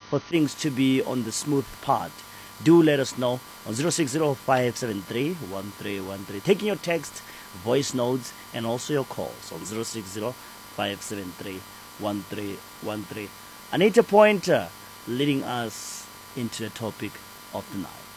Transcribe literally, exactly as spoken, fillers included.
for things to be on the smooth path, do let us know on zero six zero five seven three one three one three. Taking your text, voice notes, and also your calls on zero six zero five seven three one three one three. Anita Pointer leading us into the topic of the night.